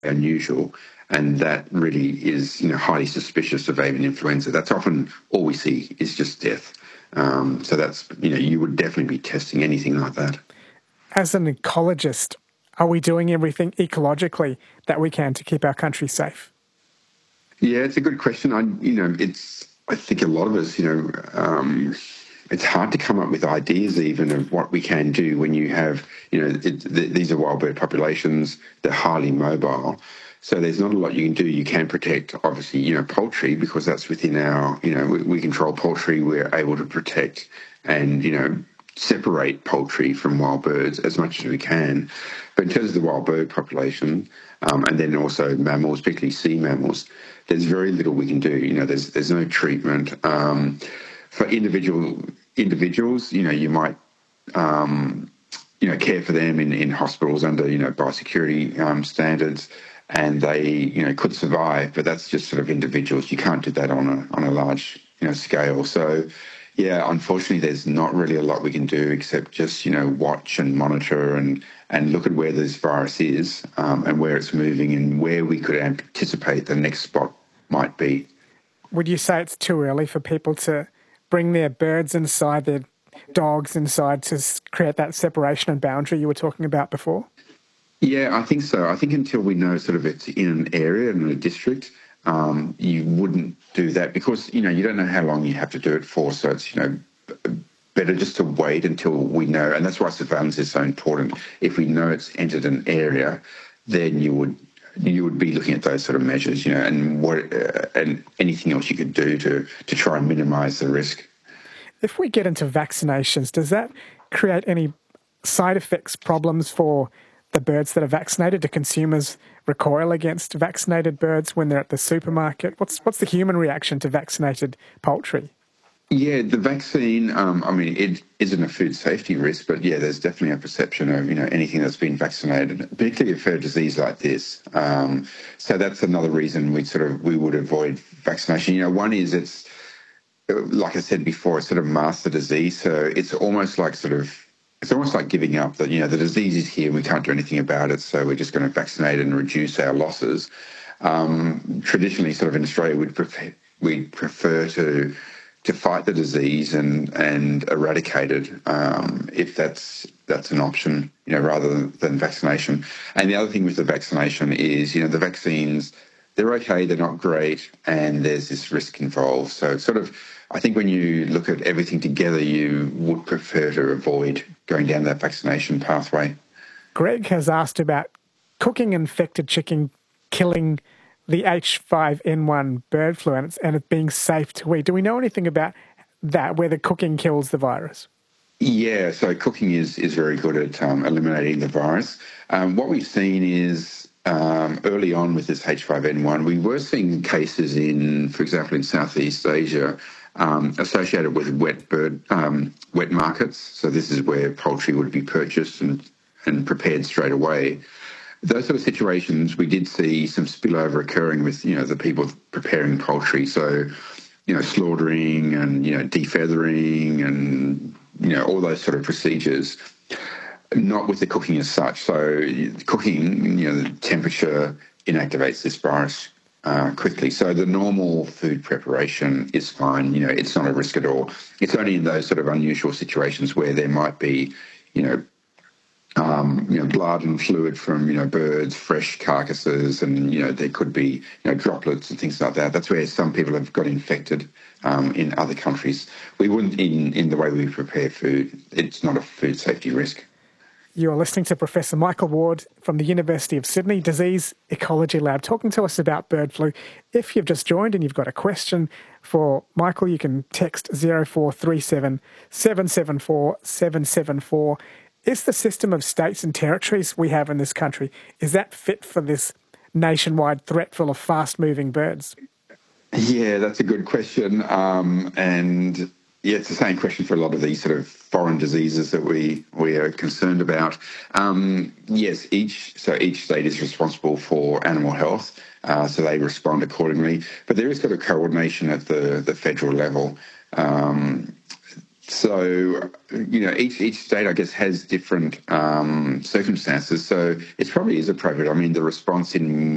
unusual, and that really is, highly suspicious of avian influenza. That's often all we see is just death. So that's, you would definitely be testing anything like that. As an ecologist, are we doing everything ecologically that we can to keep our country safe? Yeah, it's a good question. I think a lot of us, it's hard to come up with ideas even of what we can do when you have, these are wild bird populations, they're highly mobile. So there's not a lot you can do. You can protect, obviously, poultry, because that's within our, we control poultry. We're able to protect and, separate poultry from wild birds as much as we can. But in terms of the wild bird population, and then also mammals, particularly sea mammals, there's very little we can do. There's no treatment. For individuals, you might, care for them in hospitals under, biosecurity standards, and they, could survive, but that's just sort of individuals. You can't do that on a large, scale. So, yeah, unfortunately, there's not really a lot we can do except just, watch and monitor and look at where this virus is, and where it's moving and where we could anticipate the next spot might be. Would you say it's too early for people to bring their birds inside, their dogs inside, to create that separation and boundary you were talking about before? Yeah, I think so. I think until we know sort of it's in an area, in a district, you wouldn't do that because, you don't know how long you have to do it for. So it's, better just to wait until we know. And that's why surveillance is so important. If we know it's entered an area, then you would be looking at those sort of measures, and anything else you could do to try and minimise the risk. If we get into vaccinations, does that create any side effects, problems for the birds that are vaccinated? Do consumers recoil against vaccinated birds when they're at the supermarket? What's the human reaction to vaccinated poultry? Yeah, the vaccine, it isn't a food safety risk, but yeah, there's definitely a perception of, anything that's been vaccinated, particularly for a disease like this. So that's another reason we would avoid vaccination. One is it's, like I said before, it's sort of masks the disease. So it's almost like giving up that, the disease is here, we can't do anything about it, so we're just going to vaccinate and reduce our losses. Traditionally, sort of in Australia, we'd prefer to fight the disease and eradicate it, if that's an option, rather than vaccination. And the other thing with the vaccination is, the vaccines, they're okay, they're not great, and there's this risk involved. So it's I think when you look at everything together, you would prefer to avoid going down that vaccination pathway. Greg has asked about cooking infected chicken killing the H5N1 bird flu and it being safe to eat. Do we know anything about that, whether cooking kills the virus? Yeah, so cooking is very good at eliminating the virus. What we've seen is early on with this H5N1, we were seeing cases for example, in Southeast Asia, associated with wet markets. So this is where poultry would be purchased and prepared straight away. Those sort of situations, we did see some spillover occurring with, the people preparing poultry. So, slaughtering and, defeathering and, all those sort of procedures, not with the cooking as such. So cooking, the temperature inactivates this virus quickly. So the normal food preparation is fine. It's not a risk at all. It's only in those sort of unusual situations where there might be, blood and fluid from, birds, fresh carcasses, and, there could be, droplets and things like that. That's where some people have got infected in other countries. We wouldn't, in the way we prepare food, it's not a food safety risk. You're listening to Professor Michael Ward from the University of Sydney Disease Ecology Lab talking to us about bird flu. If you've just joined and you've got a question for Michael, you can text 0437 774 774. Is the system of states and territories we have in this country, is that fit for this nationwide threat full of fast-moving birds? Yeah, that's a good question. And yeah, it's the same question for a lot of these sort of foreign diseases that we are concerned about. Yes, each state is responsible for animal health, so they respond accordingly. But there is sort of coordination at the federal level. So, each state, I guess, has different circumstances. So it probably is appropriate. I mean, the response in